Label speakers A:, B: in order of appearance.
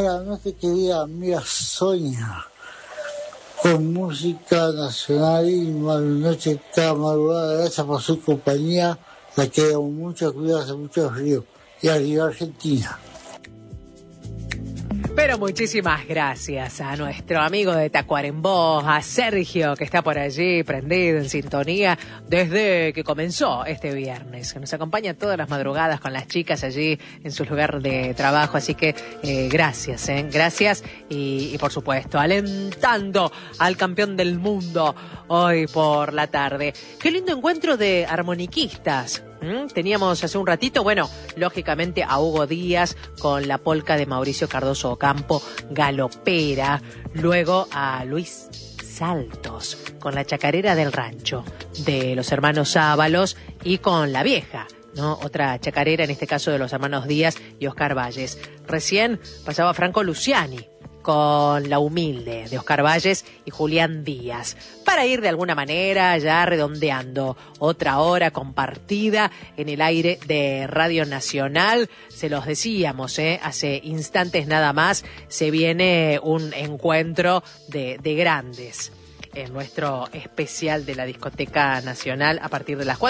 A: la noche que diga Mira Sonia, con música nacional y noche cada madrugada. Gracias por su compañía, la queremos mucho, cuidarse mucho frío. Y arriba Argentina.
B: Pero muchísimas gracias a nuestro amigo de Tacuarembó, a Sergio, que está por allí prendido en sintonía desde que comenzó este viernes, que nos acompaña todas las madrugadas con las chicas allí en su lugar de trabajo. Así que gracias, gracias y por supuesto alentando al campeón del mundo hoy por la tarde. Qué lindo encuentro de armoniquistas. Teníamos hace un ratito, bueno, lógicamente a Hugo Díaz con la polca de Mauricio Cardoso Ocampo, galopera, luego a Luis Saltos con la chacarera del rancho de los hermanos Ábalos y con La Vieja, ¿no? Otra chacarera, en este caso de los hermanos Díaz y Oscar Valles. Recién pasaba Franco Luciani con La Humilde de Oscar Valles y Julián Díaz, para ir de alguna manera ya redondeando otra hora compartida en el aire de Radio Nacional. Se los decíamos, hace instantes nada más, se viene un encuentro de grandes en nuestro especial de la Discoteca Nacional a partir de las 4.